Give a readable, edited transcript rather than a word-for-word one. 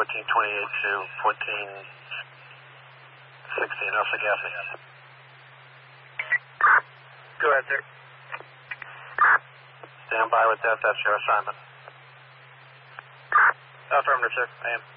to 1416, Alpha Gassy. Go ahead, sir. Stand by with that, that's your assignment. Affirmative, sir. I am.